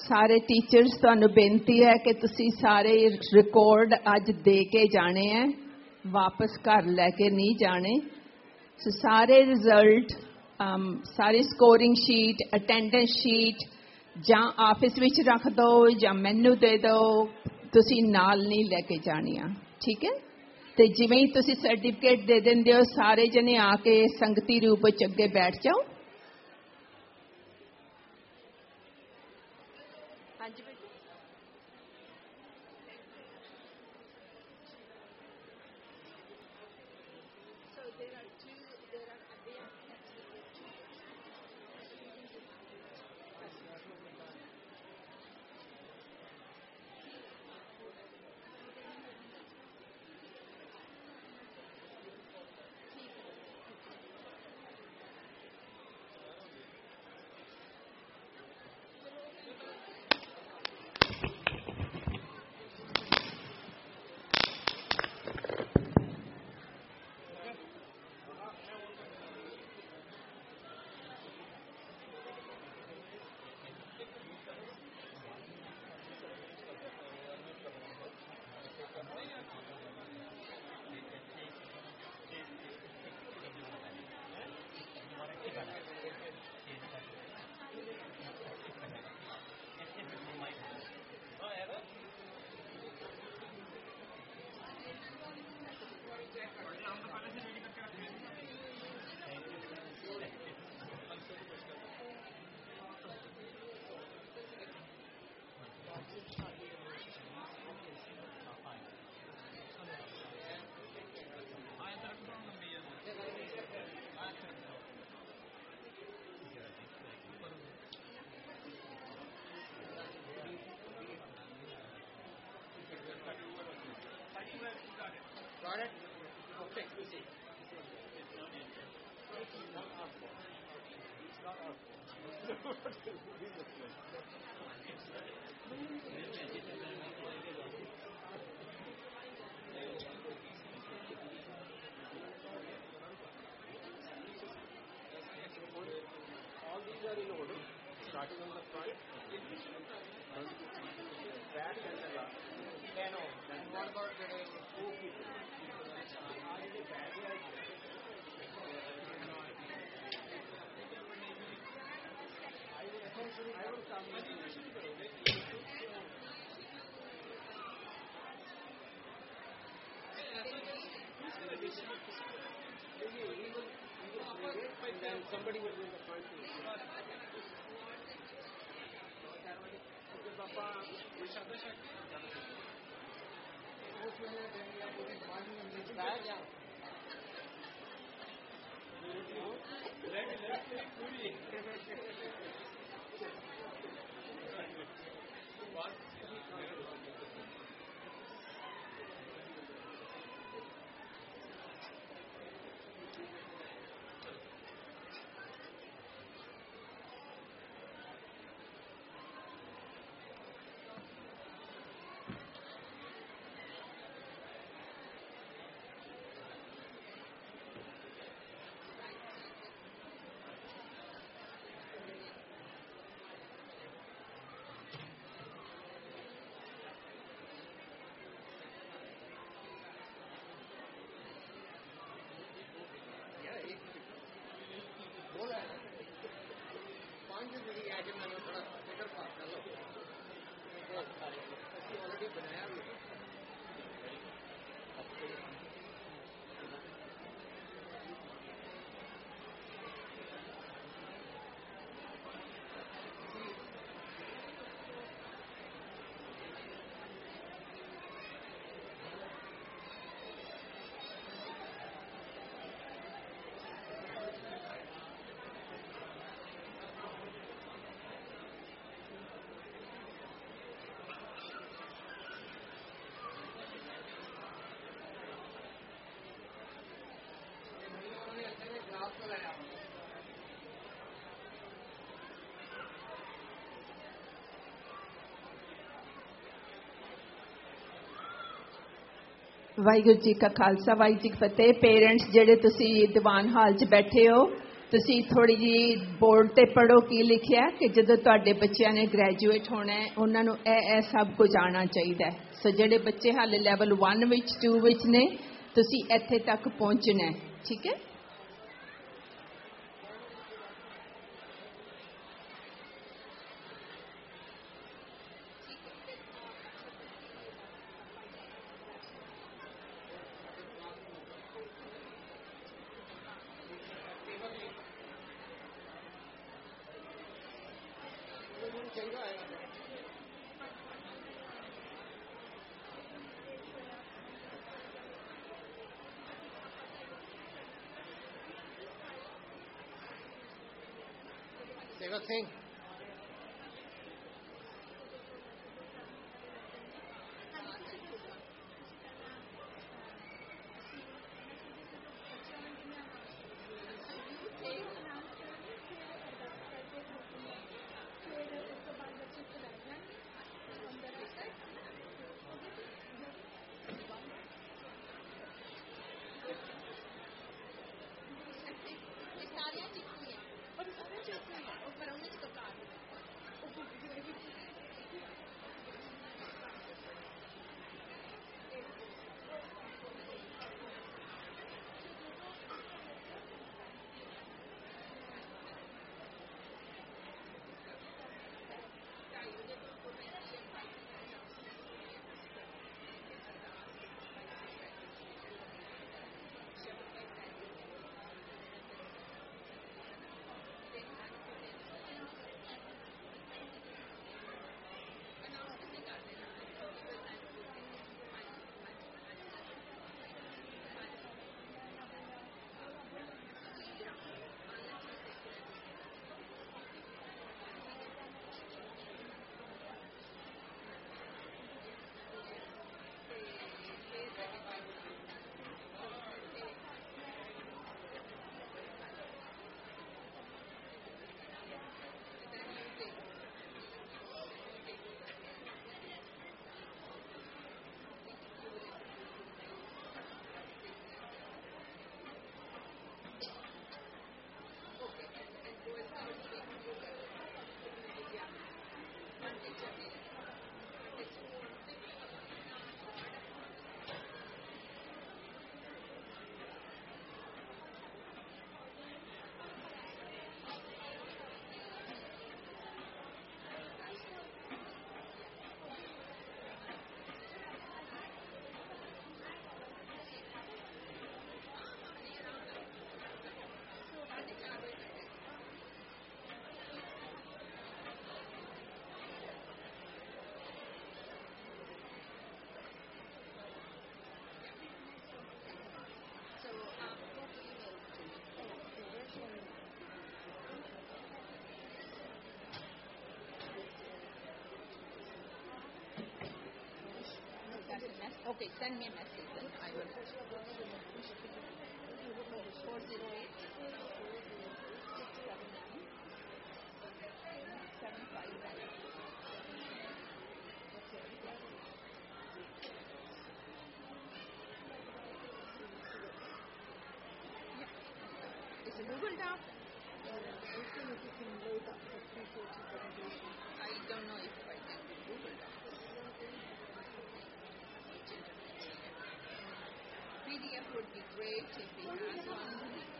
सारे टीचर्स तुहानू बेनती है कि तुसी सारे रिकॉर्ड अज दे के जाने हैं, वापस घर लैके नहीं जाने। सो सारे रिजल्ट, सारी स्कोरिंग शीट, अटेंडेंस शीट जां ऑफिस विच रख दो जां मैनू दे दो, तुसी नाल नहीं लैके जानियां, ठीक है। तो जिवें ही तुसी सर्टिफिकेट दे देंदे हो, सारे जने आके संगती रूप विच अगे बैठ जाओ। Somebody will bring the point to you. Waheguru ji का खालसा, वाहिगुरू जी की फतेह। पेरेंट्स जेडे तुसी दीवान हाल च बैठे हो, ਤੁਸੀਂ ਥੋੜੀ ਜੀ ਬੋਰਡ ਤੇ ਪੜੋ ਕੀ ਲਿਖਿਆ ਕਿ ਜਦੋਂ ਤੁਹਾਡੇ ਬੱਚਿਆਂ ਨੇ ਗ੍ਰੈਜੂਏਟ ਹੋਣਾ ਹੈ ਉਹਨਾਂ ਨੂੰ ਇਹ ਸਭ ਕੁਝ ਆਉਣਾ ਚਾਹੀਦਾ ਹੈ। ਸੋ ਜਿਹੜੇ ਬੱਚੇ ਹਾਲੇ ਲੈਵਲ 1 ਵਿੱਚ 2 ਵਿੱਚ ਨੇ ਤੁਸੀਂ ਇੱਥੇ ਤੱਕ ਪਹੁੰਚਣਾ ਹੈ। ਠੀਕ ਹੈ। Seva Singh. Okay, send me a message and I will. 408 It's a Google Doc. I don't know if I can do Google Docs. PDF would be great if we had one.